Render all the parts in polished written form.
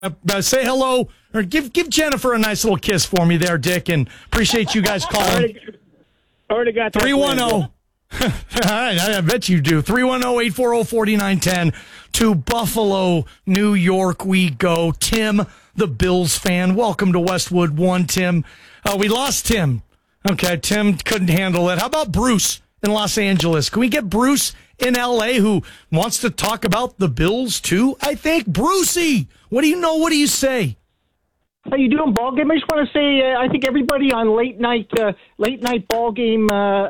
Say hello or give Jennifer a nice little kiss for me there, Dick, and appreciate you guys calling. Already got that. 310. All right, I bet you do. 310-840-4910. To Buffalo, New York we go. Tim, the Bills fan. Welcome to Westwood One, Tim. We lost Tim. Okay, Tim couldn't handle it. How about Bruce in Los Angeles? Can we get Bruce in L.A. who wants to talk about the Bills too? I think. Brucey, what do you know? What do you say? How you doing, ball game? I just want to say I think everybody on late night ball game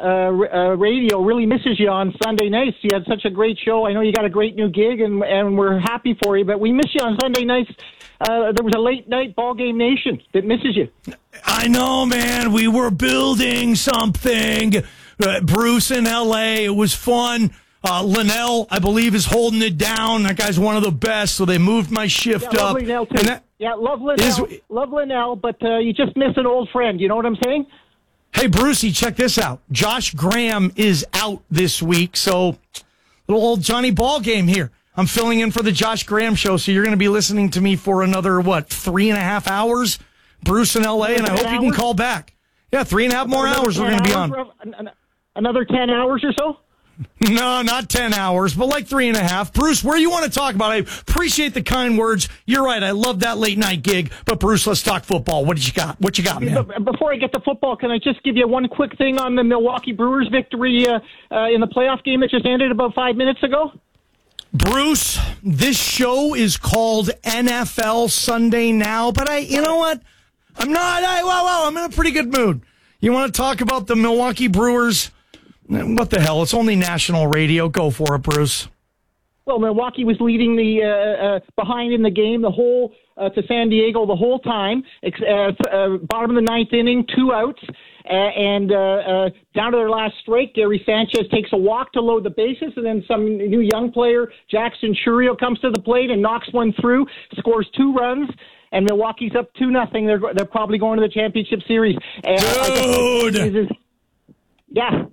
radio really misses you on Sunday nights. You had such a great show. I know you got a great new gig, and we're happy for you. But we miss you on Sunday nights. There was a late night ball game nation that misses you. I know, man. We were building something. Bruce in L.A. It was fun. Linnell, I believe, is holding it down. That guy's one of the best, so they moved my shift up. Linnell too. Love Linnell, but you just miss an old friend. You know what I'm saying? Hey, Brucey, check this out. Josh Graham is out this week, so little old Johnny Ballgame here. I'm filling in for the Josh Graham show, so you're going to be listening to me for another, 3.5 hours? Bruce in L.A., and I hope you can call back. Yeah, 3.5 more hours we're going to be on. Another 10 hours or so? No, not 10 hours, but like 3.5. Bruce, where you want to talk about? I appreciate the kind words. You're right. I love that late night gig. But Bruce, let's talk football. What you got, man? Before I get to football, can I just give you one quick thing on the Milwaukee Brewers victory in the playoff game that just ended about 5 minutes ago? Bruce, this show is called NFL Sunday Now, but you know what? I'm in a pretty good mood. You want to talk about the Milwaukee Brewers? What the hell? It's only national radio. Go for it, Bruce. Well, Milwaukee was leading behind in the game to San Diego the whole time. Bottom of the ninth inning, 2 outs, and down to their last strike, Gary Sanchez takes a walk to load the bases, and then some new young player, Jackson Chourio, comes to the plate and knocks one through, scores 2 runs. And Milwaukee's up 2-0. They're probably going to the championship series. Dude! Yeah.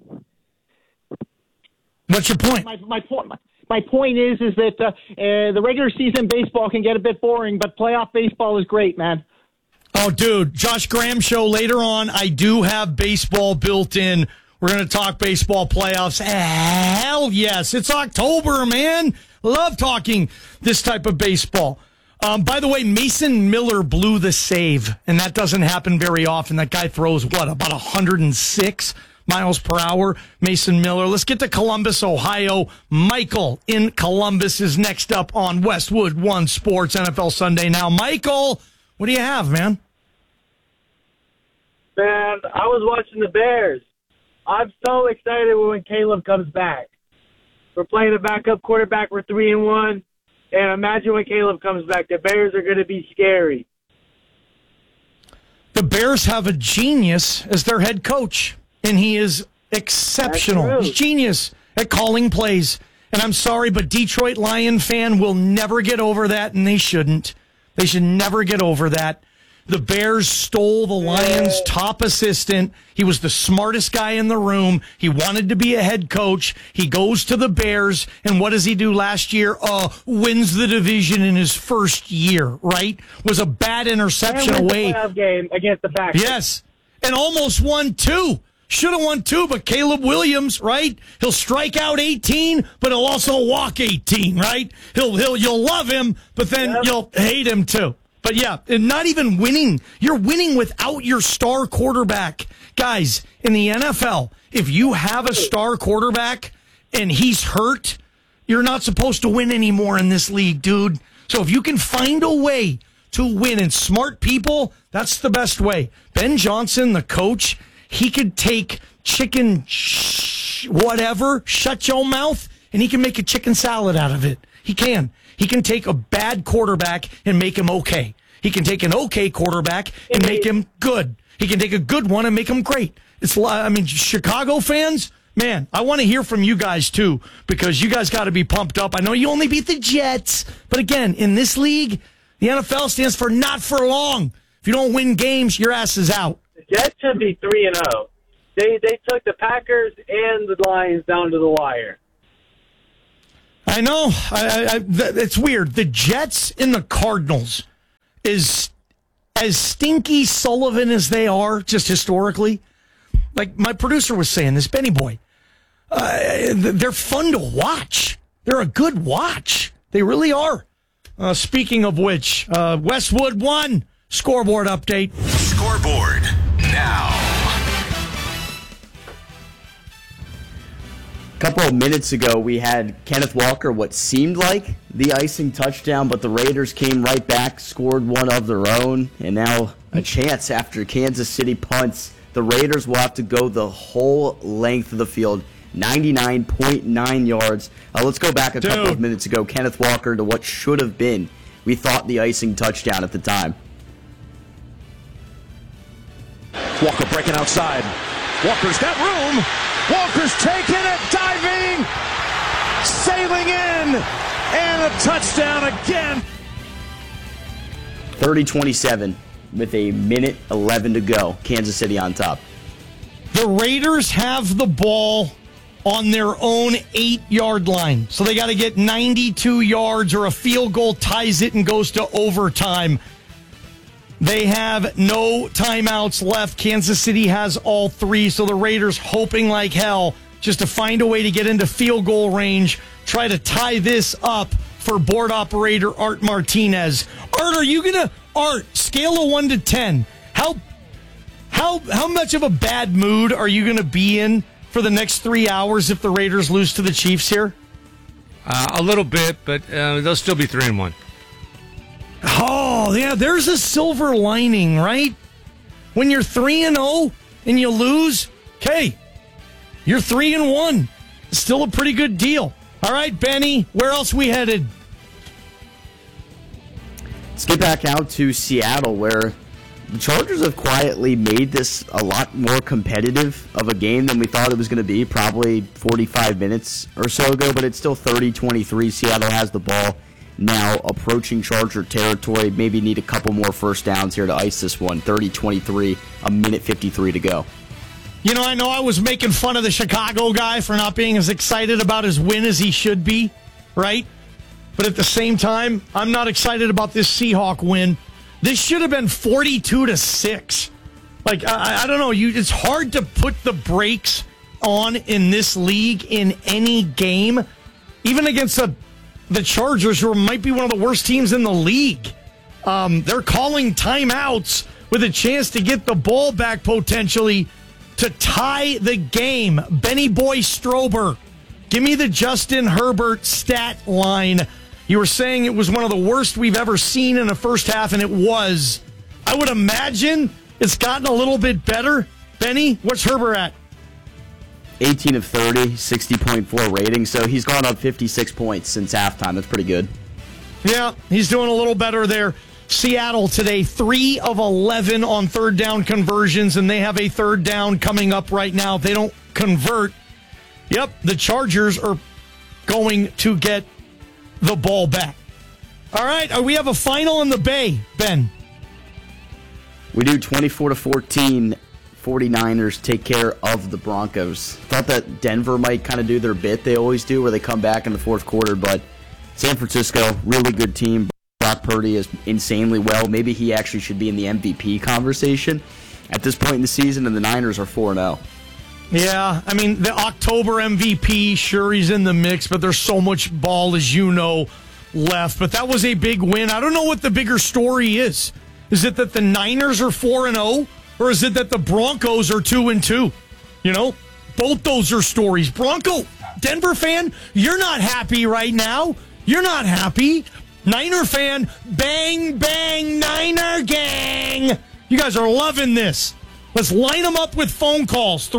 What's your point? My point is that the regular season baseball can get a bit boring, but playoff baseball is great, man. Oh, dude, Josh Graham show later on. I do have baseball built in. We're going to talk baseball playoffs. Hell yes. It's October, man. Love talking this type of baseball. By the way, Mason Miller blew the save, and that doesn't happen very often. That guy throws, about 106 miles per hour? Mason Miller. Let's get to Columbus, Ohio. Michael in Columbus is next up on Westwood One Sports NFL Sunday Now. Michael, what do you have, man? Man, I was watching the Bears. I'm so excited when Caleb comes back. We're playing a backup quarterback. We're 3-1. And imagine when Caleb comes back. The Bears are going to be scary. The Bears have a genius as their head coach, and he is exceptional. He's genius at calling plays. And I'm sorry, but Detroit Lion fan will never get over that, and they shouldn't. They should never get over that. The Bears stole the Lions' top assistant. He was the smartest guy in the room. He wanted to be a head coach. He goes to the Bears, and what does he do last year? Wins the division in his first year, right? Was a bad interception away. Playoff game against the Packers. Yes, and almost won 2. Should have won 2, but Caleb Williams, right? He'll strike out 18, but he'll also walk 18, right? You'll love him, but then you'll hate him too. But yeah, and not even winning. You're winning without your star quarterback. Guys, in the NFL, if you have a star quarterback and he's hurt, you're not supposed to win anymore in this league, dude. So if you can find a way to win, and smart people, that's the best way. Ben Johnson, the coach, he could take chicken whatever, shut your mouth, and he can make a chicken salad out of it. He can. He can take a bad quarterback and make him okay. He can take an okay quarterback and make him good. He can take a good one and make him great. Chicago fans, man, I want to hear from you guys too, because you guys got to be pumped up. I know you only beat the Jets, but again, in this league, the NFL stands for not for long. If you don't win games, your ass is out. The Jets should be 3-0. They took the Packers and the Lions down to the wire. I know. It's weird. The Jets and the Cardinals is as stinky Sullivan as they are, just historically. Like my producer was saying, this Benny boy, they're fun to watch. They're a good watch. They really are. Speaking of which, Westwood 1 scoreboard update. Scoreboard now. A couple of minutes ago, we had Kenneth Walker, what seemed like the icing touchdown, but the Raiders came right back, scored one of their own, and now a chance after Kansas City punts. The Raiders will have to go the whole length of the field, 99.9 yards. Let's go back a couple of minutes ago. Kenneth Walker to what should have been, we thought, the icing touchdown at the time. Walker breaking outside. Walker's got room. Walker's taking it, diving, sailing in, and a touchdown again. 30-27 with a minute 11 to go. Kansas City on top. The Raiders have the ball on their own 8-yard line. So they got to get 92 yards or a field goal ties it and goes to overtime. They have no timeouts left. Kansas City has all 3, so the Raiders hoping like hell just to find a way to get into field goal range, try to tie this up for board operator Art Martinez. Art, are you going to, scale of 1 to 10, how much of a bad mood are you going to be in for the next 3 hours if the Raiders lose to the Chiefs here? A little bit, but they'll still be 3-1. Oh, yeah, there's a silver lining, right? When you're 3-0 and you lose, okay, you're 3-1. Still a pretty good deal. All right, Benny, where else we headed? Let's get back out to Seattle, where the Chargers have quietly made this a lot more competitive of a game than we thought it was going to be, probably 45 minutes or so ago, but it's still 30-23. Seattle has the ball now, approaching Charger territory. Maybe need a couple more first downs here to ice this one. 30-23, a minute 53 to go. You know I was making fun of the Chicago guy for not being as excited about his win as he should be, right? But at the same time, I'm not excited about this Seahawk win. This should have been 42-6. Like, I don't know. It's hard to put the brakes on in this league in any game, even against the Chargers, who might be one of the worst teams in the league. They're calling timeouts with a chance to get the ball back potentially to tie the game. Benny Boy Strober, give me the Justin Herbert stat line. You were saying it was one of the worst we've ever seen in the first half, and it was. I would imagine it's gotten a little bit better. Benny, what's Herbert at? 18 of 30, 60.4 rating, so he's gone up 56 points since halftime. That's pretty good. Yeah, he's doing a little better there. Seattle today, 3 of 11 on third down conversions, and they have a third down coming up right now. If they don't convert, the Chargers are going to get the ball back. All right, we have a final in the Bay, Ben. We do 24-14. 49ers take care of the Broncos. Thought that Denver might kind of do their bit they always do, where they come back in the fourth quarter, but San Francisco, really good team. Brock Purdy is insanely well. Maybe he actually should be in the MVP conversation at this point in the season, and the Niners are 4-0. Yeah, I mean, the October MVP, sure, he's in the mix, but there's so much ball, as you know, left. But that was a big win. I don't know what the bigger story is. Is it that the Niners are 4-0? Or is it that the Broncos are 2-2? You know, both those are stories. Denver fan, you're not happy right now. You're not happy. Niner fan, bang, bang, Niner gang. You guys are loving this. Let's line them up with phone calls.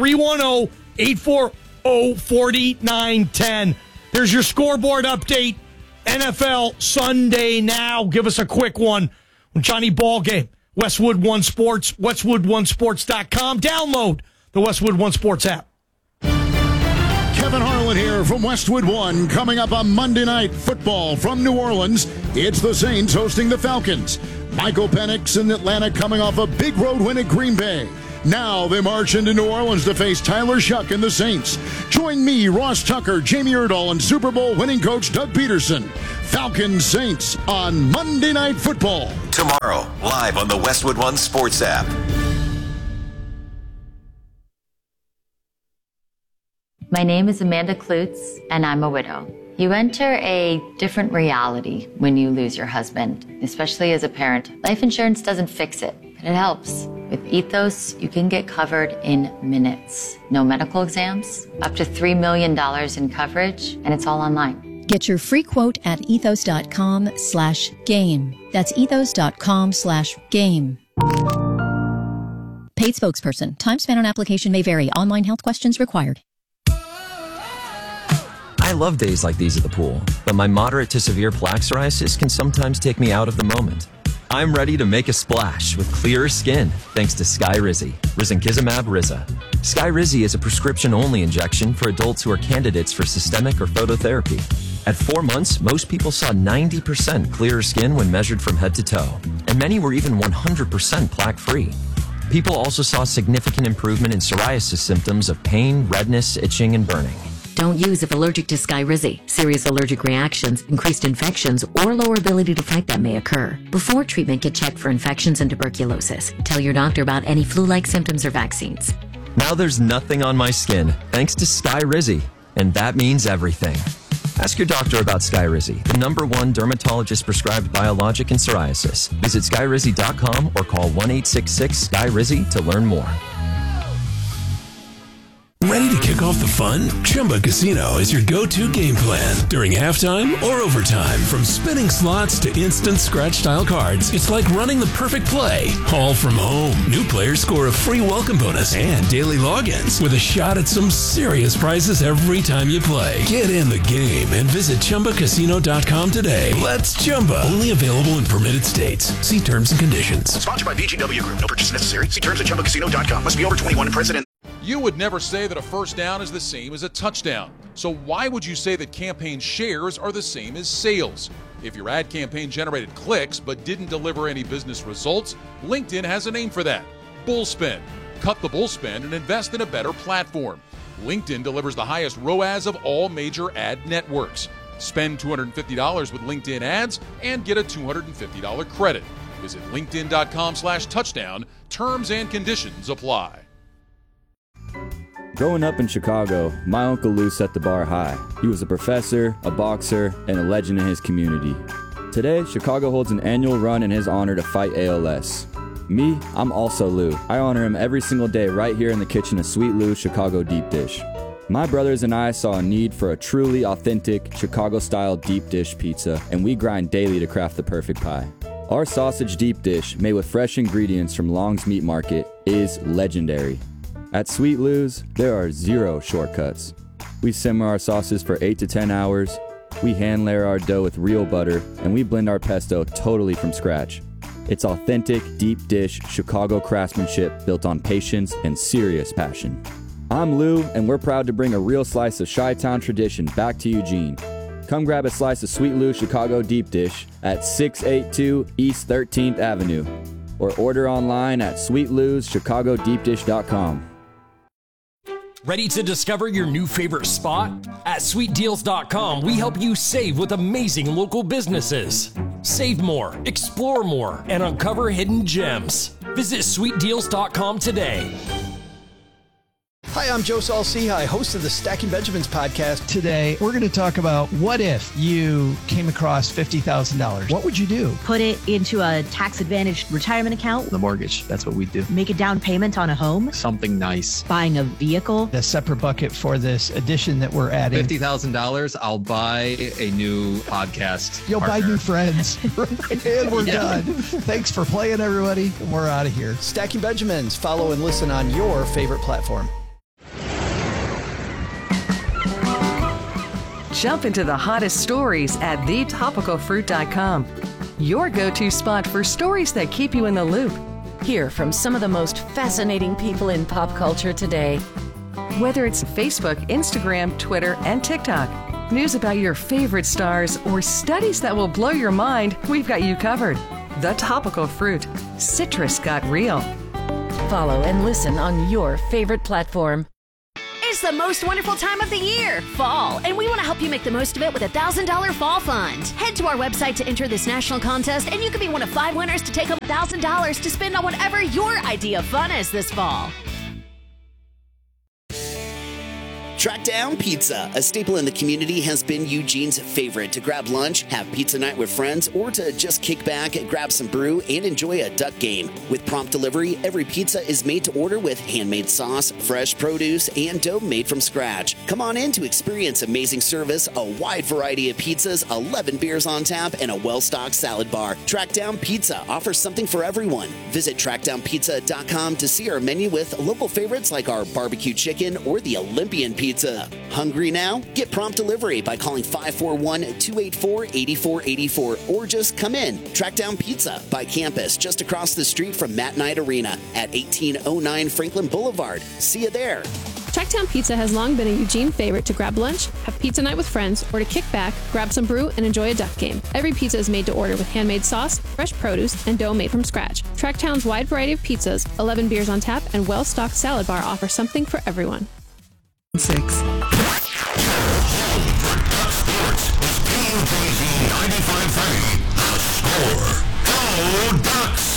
310-840-4910. There's your scoreboard update. NFL Sunday Now. Give us a quick one. Johnny Ballgame. Westwood One Sports, westwoodonesports.com. Download the Westwood One Sports app. Kevin Harlan here from Westwood One. Coming up on Monday Night Football from New Orleans, it's the Saints hosting the Falcons. Michael Penix in Atlanta coming off a big road win at Green Bay. Now they march into New Orleans to face Tyler Shuck and the Saints. Join me, Ross Tucker, Jamie Erdahl, and Super Bowl winning coach Doug Peterson. Falcons Saints on Monday Night Football. Tomorrow, live on the Westwood One Sports app. My name is Amanda Klutz, and I'm a widow. You enter a different reality when you lose your husband, especially as a parent. Life insurance doesn't fix it, but it helps. With Ethos, you can get covered in minutes. No medical exams, up to $3 million in coverage, and it's all online. Get your free quote at ethos.com/game. That's ethos.com/game. Paid spokesperson. Time spent on application may vary. Online health questions required. I love days like these at the pool, but my moderate to severe plaque psoriasis can sometimes take me out of the moment. I'm ready to make a splash with clearer skin thanks to Skyrizi, risankizumab Riza. Skyrizi is a prescription-only injection for adults who are candidates for systemic or phototherapy. At 4 months, most people saw 90% clearer skin when measured from head to toe, and many were even 100% plaque-free. People also saw significant improvement in psoriasis symptoms of pain, redness, itching, and burning. Don't use if allergic to Skyrizi. Serious allergic reactions, increased infections, or lower ability to fight them may occur. Before treatment, get checked for infections and tuberculosis. Tell your doctor about any flu-like symptoms or vaccines. Now there's nothing on my skin thanks to Skyrizi, and that means everything. Ask your doctor about Skyrizi, the #1 dermatologist-prescribed biologic in psoriasis. Visit Skyrizi.com or call 1-866-SKYRIZI to learn more. Ready to kick off the fun? Chumba Casino is your go-to game plan during halftime or overtime. From spinning slots to instant scratch-style cards, it's like running the perfect play, all from home. New players score a free welcome bonus and daily logins with a shot at some serious prizes every time you play. Get in the game and visit ChumbaCasino.com today. Let's Chumba. Only available in permitted states. See terms and conditions. Sponsored by VGW Group. No purchase necessary. See terms at ChumbaCasino.com. Must be over 21 and present. You would never say that a first down is the same as a touchdown. So why would you say that campaign shares are the same as sales? If your ad campaign generated clicks but didn't deliver any business results, LinkedIn has a name for that: Bullspend. Cut the bullspend and invest in a better platform. LinkedIn delivers the highest ROAS of all major ad networks. Spend $250 with LinkedIn ads and get a $250 credit. Visit linkedin.com/touchdown. Terms and conditions apply. Growing up in Chicago, my Uncle Lou set the bar high. He was a professor, a boxer, and a legend in his community. Today, Chicago holds an annual run in his honor to fight ALS. Me, I'm also Lou. I honor him every single day right here in the kitchen of Sweet Lou's Chicago Deep Dish. My brothers and I saw a need for a truly authentic Chicago-style deep dish pizza, and we grind daily to craft the perfect pie. Our sausage deep dish, made with fresh ingredients from Long's Meat Market, is legendary. At Sweet Lou's, there are zero shortcuts. We simmer our sauces for 8 to 10 hours, we hand layer our dough with real butter, and we blend our pesto totally from scratch. It's authentic, deep dish, Chicago craftsmanship built on patience and serious passion. I'm Lou, and we're proud to bring a real slice of Chi-Town tradition back to Eugene. Come grab a slice of Sweet Lou's Chicago Deep Dish at 682 East 13th Avenue, or order online at sweetlou'schicagodeepdish.com. Ready to discover your new favorite spot? At SweetDeals.com, we help you save with amazing local businesses. Save more, explore more, and uncover hidden gems. Visit SweetDeals.com today. Hi, I'm Joe Saul-Sehy, host of the Stacking Benjamins podcast. Today, we're going to talk about what if you came across $50,000. What would you do? Put it into a tax-advantaged retirement account. The mortgage. That's what we do. Make a down payment on a home. Something nice. Buying a vehicle. A separate bucket for this addition that we're adding. $50,000, I'll buy a new podcast. You'll partner. buy new friends. And we're done. Thanks for playing, everybody. We're out of here. Stacking Benjamins. Follow and listen on your favorite platform. Jump into the hottest stories at thetopicalfruit.com. Your go-to spot for stories that keep you in the loop. Hear from some of the most fascinating people in pop culture today. Whether it's Facebook, Instagram, Twitter, and TikTok, news about your favorite stars, or studies that will blow your mind, we've got you covered. The Topical Fruit. Citrus got real. Follow and listen on your favorite platform. It's the most wonderful time of the year, fall, and we want to help you make the most of it with a $1,000 fall fund. Head to our website to enter this national contest, and you could be one of 5 winners to take home $1,000 to spend on whatever your idea of fun is this fall. Trackdown Pizza, a staple in the community, has been Eugene's favorite to grab lunch, have pizza night with friends, or to just kick back, grab some brew, and enjoy a duck game. With prompt delivery, every pizza is made to order with handmade sauce, fresh produce, and dough made from scratch. Come on in to experience amazing service, a wide variety of pizzas, 11 beers on tap, and a well-stocked salad bar. Trackdown Pizza offers something for everyone. Visit trackdownpizza.com to see our menu with local favorites like our barbecue chicken or the Olympian pizza. Hungry now? Get prompt delivery by calling 541-284-8484 or just come in. Trackdown Pizza by Campus, just across the street from Matt Knight Arena at 1809 Franklin Boulevard. See you there. Tracktown Pizza has long been a Eugene favorite to grab lunch, have pizza night with friends, or to kick back, grab some brew, and enjoy a duck game. Every pizza is made to order with handmade sauce, fresh produce, and dough made from scratch. Tracktown's wide variety of pizzas, 11 beers on tap, and well-stocked salad bar offer something for everyone. 6. Sports. 95.3. The Score. Go Ducks!